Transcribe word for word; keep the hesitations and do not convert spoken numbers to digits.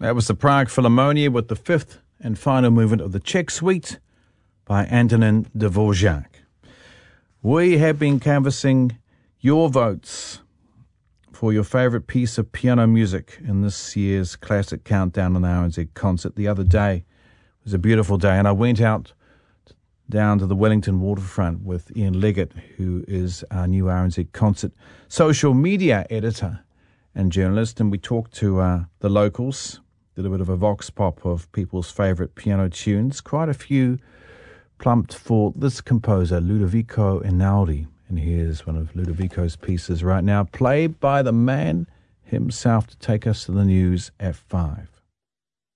That was the Prague Philharmonia with the fifth and final movement of the Czech Suite by Antonin Dvorak. We have been canvassing your votes for your favourite piece of piano music in this year's Classic Countdown on the R N Z concert. The other day was a beautiful day, and I went out down to the Wellington waterfront with Ian Leggett, who is our new R N Z concert social media editor and journalist, and we talked to uh, the locals, did a bit of a vox pop of people's favourite piano tunes. Quite a few plumped for this composer, Ludovico Einaudi, and here's one of Ludovico's pieces right now, played by the man himself to take us to the news at five.